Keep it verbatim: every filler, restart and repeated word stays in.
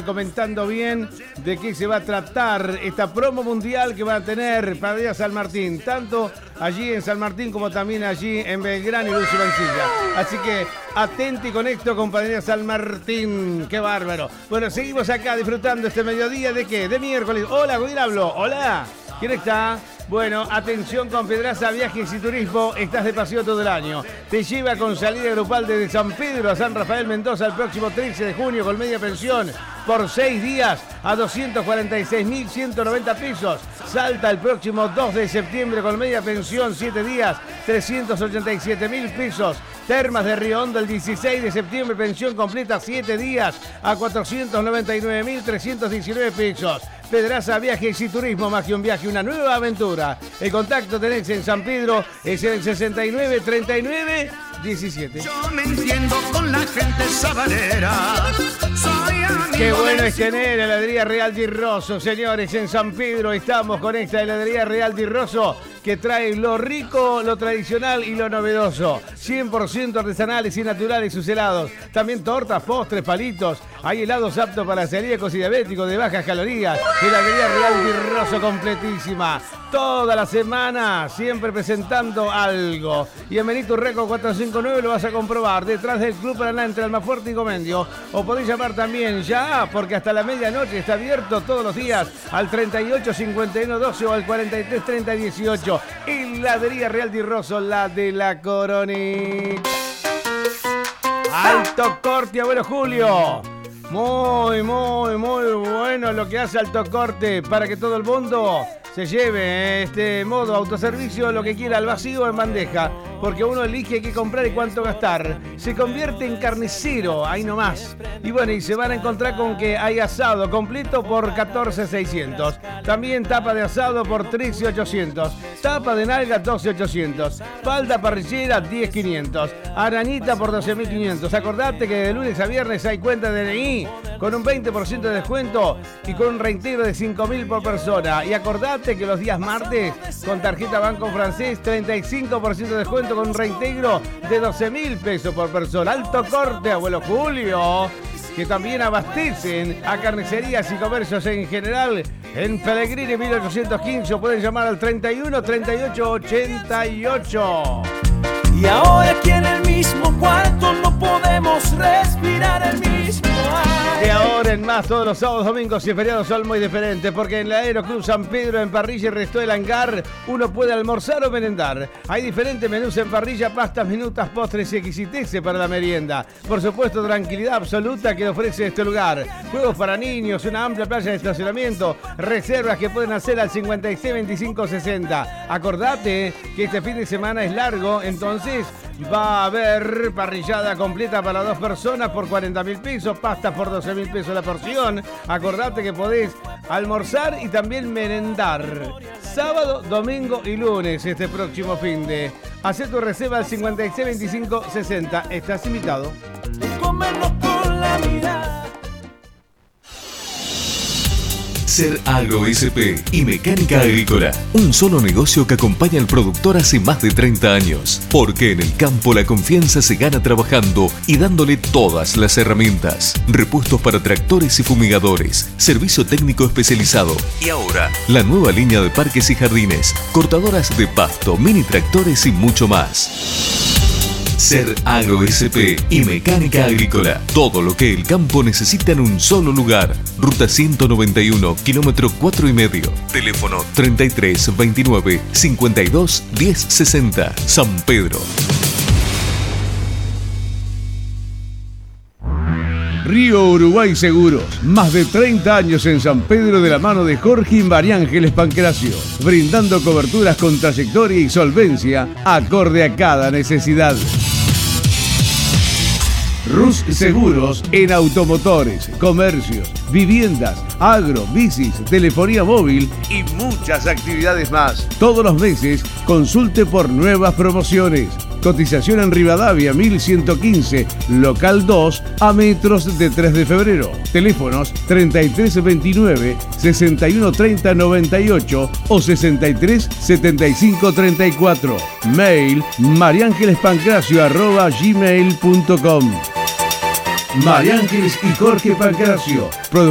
comentando bien de qué se va a tratar esta promo mundial que va a tener Panadería San Martín, tanto allí en San Martín como también allí en Belgrano y Luz y Mansilla. Así que atento y conecto con Panadería San Martín. ¡Qué bárbaro! Bueno, seguimos acá disfrutando este mediodía de qué? De miércoles. Hola, ¿con quién hablo? Hola. ¿Quién está? Bueno, atención con Pedraza Viajes y Turismo, estás de paseo todo el año. Te lleva con salida grupal desde San Pedro a San Rafael Mendoza el próximo trece de junio con media pensión por seis días a doscientos cuarenta y seis mil ciento noventa pesos. Salta el próximo dos de septiembre con media pensión, siete días, trescientos ochenta y siete mil pesos. Termas de Río Hondo el dieciséis de septiembre, pensión completa siete días a cuatrocientos noventa y nueve mil trescientos diecinueve pesos. Pedraza Viajes y Turismo, más que un viaje, una nueva aventura. El contacto tenés en San Pedro, es el sesenta y nueve treinta y nueve diecisiete. Yo me entiendo con la gente sabanera. Soy amigo. Qué bueno es tener heladería Real Di Rosso, señores. En San Pedro estamos con esta heladería Real Di Rosso que trae lo rico, lo tradicional y lo novedoso. cien por ciento artesanales y naturales sus helados. También tortas, postres, palitos. Hay helados aptos para celíacos y diabéticos de bajas calorías. Heladería Real Di Rosso completísima. Toda la semana, siempre presentando algo. Y en Benito Reco cuatrocientos cincuenta y nueve lo vas a comprobar. Detrás del Club Paraná, entre Almafuerte y Comendio. O podéis llamar también ya, porque hasta la medianoche está abierto todos los días al treinta y ocho cincuenta y uno doce o al cuarenta y tres treinta dieciocho. Heladería Real Di Rosso, la de la Coroni. Alto Corte, abuelo Julio. Muy, muy, muy bueno lo que hace Alto Corte para que todo el mundo se lleve este modo autoservicio lo que quiera al vacío en bandeja, porque uno elige qué comprar y cuánto gastar. Se convierte en carnicero, ahí nomás. Y bueno, y se van a encontrar con que hay asado completo por catorce mil seiscientos. También tapa de asado por trece mil ochocientos. Tapa de nalga doce mil ochocientos. Falda parrillera diez mil quinientos. Arañita por doce mil quinientos. Acordate que de lunes a viernes hay cuenta de D N I con un veinte por ciento de descuento y con un reintegro de cinco mil por persona. Y acordate que los días martes con tarjeta Banco Francés treinta y cinco por ciento de descuento con un reintegro de doce mil pesos por persona. Alto Corte, abuelo Julio, que también abastecen a carnicerías y comercios en general en Pellegrini mil ochocientos quince. Pueden llamar al treinta y uno treinta y ocho ochenta y ocho. Y ahora aquí en el mismo cuarto no podemos respirar el mismo aire. De ahora en más, todos los sábados, domingos y feriados son muy diferentes, porque en la Aeroclub San Pedro, en parrilla y resto del hangar, uno puede almorzar o merendar. Hay diferentes menús en parrilla, pastas, minutas, postres y exquisiteces para la merienda. Por supuesto, tranquilidad absoluta que ofrece este lugar. Juegos para niños, una amplia playa de estacionamiento, reservas que pueden hacer al cincuenta y seis veinticinco sesenta. Acordate que este fin de semana es largo, entonces va a haber parrillada completa para dos personas por cuarenta mil pesos, pastas por doce mil pesos la porción. Acordate que podés almorzar y también merendar sábado, domingo y lunes este próximo fin de. Hacé tu reserva al cincuenta y seis veinticinco sesenta. Estás invitado. Comernos con la mirada. Ser Agro S P y Mecánica Agrícola, un solo negocio que acompaña al productor hace más de treinta años, porque en el campo la confianza se gana trabajando y dándole todas las herramientas. Repuestos para tractores y fumigadores, servicio técnico especializado y ahora la nueva línea de parques y jardines, cortadoras de pasto, mini tractores y mucho más. Ser Agro S P y Mecánica Agrícola. Todo lo que el campo necesita en un solo lugar. Ruta ciento noventa y uno, kilómetro cuatro y medio. Teléfono treinta y tres veintinueve cincuenta y dos diez sesenta. San Pedro. Río Uruguay Seguros, más de treinta años en San Pedro de la mano de Jorge y María Ángeles Pancracio, brindando coberturas con trayectoria y solvencia acorde a cada necesidad. Rus Seguros en automotores, comercios, viviendas, agro, bicis, telefonía móvil y muchas actividades más. Todos los meses consulte por nuevas promociones. Cotización en Rivadavia mil ciento quince, local dos, a metros de tres de febrero. Teléfonos treinta y tres veintinueve, sesenta y uno treinta noventa y ocho o sesenta y tres setenta y cinco treinta y cuatro. Mail mariangelespancracio arroba gmail punto com. María Ángeles y Jorge Pancracio.